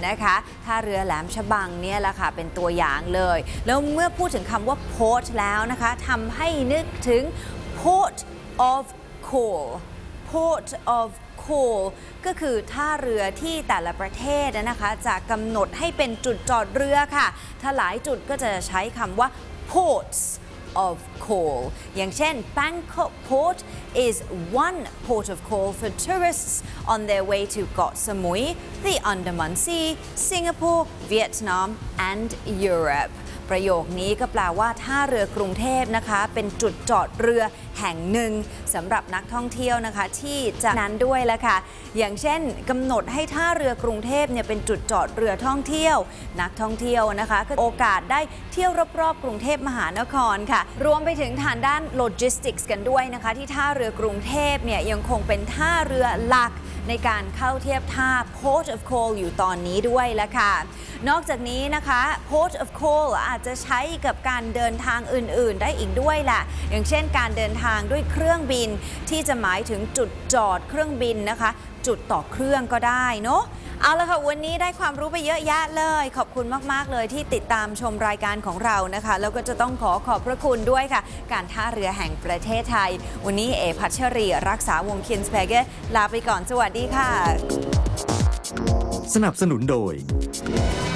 นะคะท่าเรือแหลมฉบังเนี่ยแหละค่ะเป็นตัวอย่างเลยแล้วเมื่อพูดถึงคำว่า port แล้วนะคะทำให้นึกถึง port of call port of call ก็คือท่าเรือที่แต่ละประเทศนะคะจะกำหนดให้เป็นจุดจอดเรือค่ะถ้าหลายจุดก็จะใช้คำว่า ports of call อย่างเช่น Bangkok Port is one port of call for tourists on their way to เกาะสมุย the Andaman Sea Singapore Vietnam and Europe ประโยคนี้ก็แปลว่าท่าเรือกรุงเทพนะคะเป็นจุดจอดเรือแห่งหนึ่งสำหรับนักท่องเที่ยวนะคะที่จะนั้นด้วยละค่ะอย่างเช่นกำหนดให้ท่าเรือกรุงเทพเนี่ยเป็นจุดจอดเรือท่องเที่ยวนักท่องเที่ยวนะคะก็โอกาสได้เที่ยวรอบๆกรุงเทพมหานครค่ะรวมไปถึงทางด้านโลจิสติกส์กันด้วยนะคะที่ท่าเรือกรุงเทพเนี่ยยังคงเป็นท่าเรือหลักในการเข้าเทียบท่า Port of Call อยู่ตอนนี้ด้วยละค่ะนอกจากนี้นะคะ Port of Call อาจจะใช้กับการเดินทางอื่นๆได้อีกด้วยแหละอย่างเช่นการเดินทางด้วยเครื่องบินที่จะหมายถึงจุดจอดเครื่องบินนะคะจุดต่อเครื่องก็ได้เนาะเอาละค่ะวันนี้ได้ความรู้ไปเยอะแยะเลยขอบคุณมากๆเลยที่ติดตามชมรายการของเรานะคะแล้วก็จะต้องขอบพระคุณด้วยค่ะการท่าเรือแห่งประเทศไทยวันนี้พัชรีรักษาวงศ์ Kinsberger ลาไปก่อนสวัสดีค่ะสนับสนุนโดย